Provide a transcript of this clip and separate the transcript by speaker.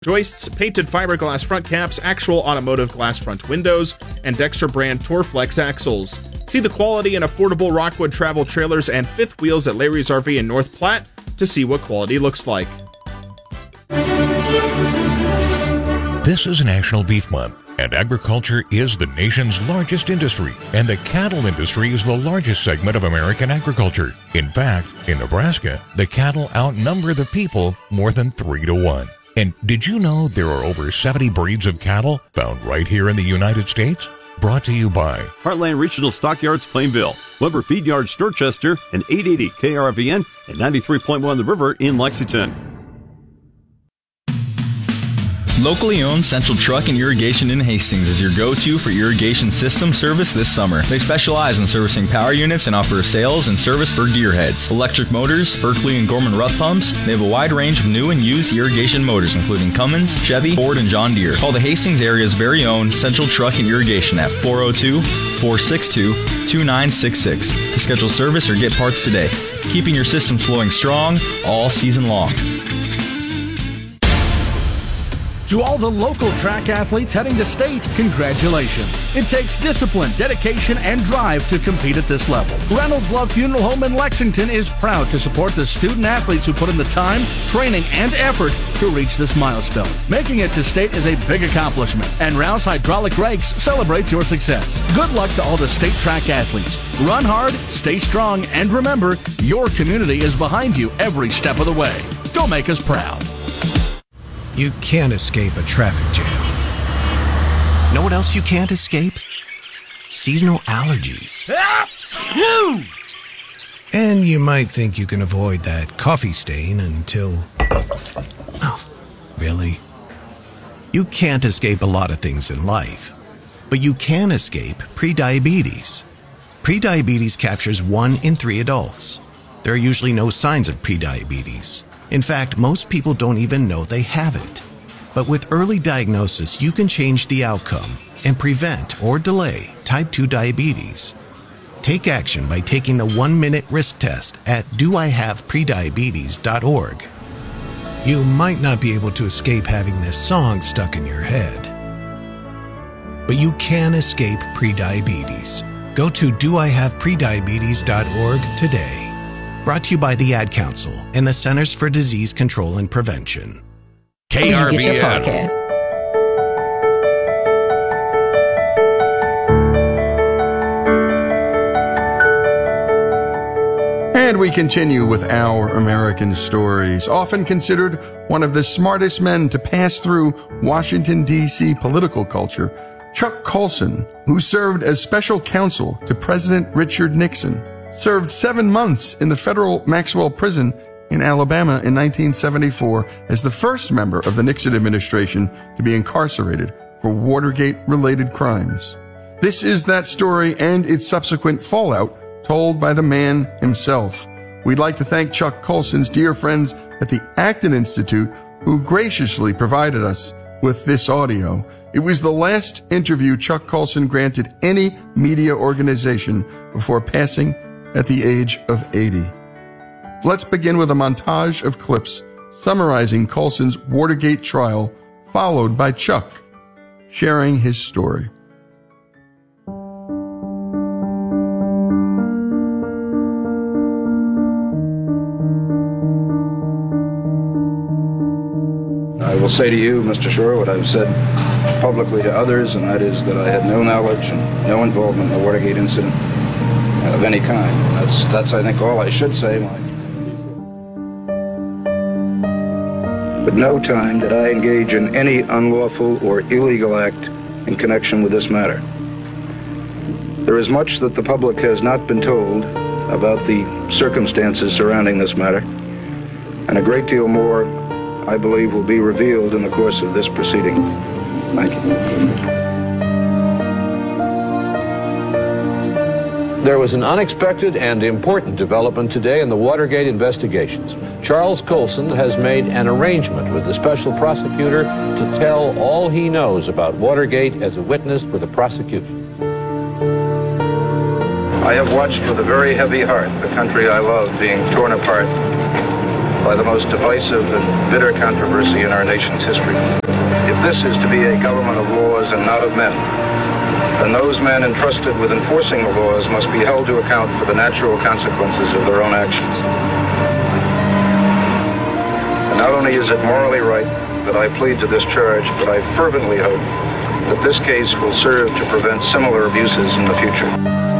Speaker 1: joists, painted fiberglass front caps, actual automotive glass front windows, and Dexter brand Torflex axles. See the quality and affordable Rockwood travel trailers and fifth wheels at Larry's RV in North Platte to see what quality looks like.
Speaker 2: This is National Beef Month, and agriculture is the nation's largest industry, and the cattle industry is the largest segment of American agriculture. In fact, in Nebraska, the cattle outnumber the people more than 3 to 1. And did you know there are over 70 breeds of cattle found right here in the United States? Brought to you by
Speaker 3: Heartland Regional Stockyards, Plainville, Weber Feed Yards, Dorchester, and 880 KRVN and 93.1 The River in Lexington.
Speaker 4: Locally owned Central Truck and Irrigation in Hastings is your go-to for irrigation system service this summer. They specialize in servicing power units and offer sales and service for gearheads, electric motors, Berkeley and Gorman Rough pumps. They have a wide range of new and used irrigation motors, including Cummins, Chevy, Ford, and John Deere. Call the Hastings area's very own Central Truck and Irrigation at 402-462-2966 to schedule service or get parts today, keeping your system flowing strong all season long.
Speaker 5: To all the local track athletes heading to state, congratulations. It takes discipline, dedication, and drive to compete at this level. Reynolds Love Funeral Home in Lexington is proud to support the student athletes who put in the time, training, and effort to reach this milestone. Making it to state is a big accomplishment, and Rouse Hydraulic Brakes celebrates your success. Good luck to all the state track athletes. Run hard, stay strong, and remember, your community is behind you every step of the way. Go make us proud.
Speaker 6: You can't escape a traffic jam. Know what else you can't escape? Seasonal allergies. And you might think you can avoid that coffee stain until... Oh, really? You can't escape a lot of things in life, but you can escape prediabetes. Prediabetes captures 1 in 3 adults. There are usually no signs of prediabetes. In fact, most people don't even know they have it. But with early diagnosis, you can change the outcome and prevent or delay type 2 diabetes. Take action by taking the 1-minute risk test at doihaveprediabetes.org. You might not be able to escape having this song stuck in your head, but you can escape prediabetes. Go to doihaveprediabetes.org today. Brought to you by the Ad Council and the Centers for Disease Control and Prevention.
Speaker 2: KRVN.
Speaker 7: You get your podcast.
Speaker 8: And we continue with Our American Stories. Often considered one of the smartest men to pass through Washington, D.C. political culture, Chuck Colson, who served as special counsel to President Richard Nixon, served 7 months in the federal Maxwell prison in Alabama in 1974 as the first member of the Nixon administration to be incarcerated for Watergate-related crimes. This is that story and its subsequent fallout told by the man himself. We'd like to thank Chuck Colson's dear friends at the Acton Institute who graciously provided us with this audio. It was the last interview Chuck Colson granted any media organization before passing at the age of 80. Let's begin with a montage of clips summarizing Colson's Watergate trial, followed by Chuck sharing his story.
Speaker 9: I will say to you, Mr. Schor, what I've said publicly to others, and that is that I had no knowledge and no involvement in the Watergate incident of any kind. That's I think, all I should say. But no time did I engage in any unlawful or illegal act in connection with this matter. There is much that the public has not been told about the circumstances surrounding this matter, and a great deal more, I believe, will be revealed in the course of this proceeding. Thank you.
Speaker 10: There was an unexpected and important development today in the Watergate investigations. Charles Colson has made an arrangement with the special prosecutor to tell all he knows about Watergate as a witness for the prosecution.
Speaker 9: I have watched with a very heavy heart the country I love being torn apart by the most divisive and bitter controversy in our nation's history. If this is to be a government of laws and not of men, then those men entrusted with enforcing the laws must be held to account for the natural consequences of their own actions. And not only is it morally right that I plead to this charge, but I fervently hope that this case will serve to prevent similar abuses in the future.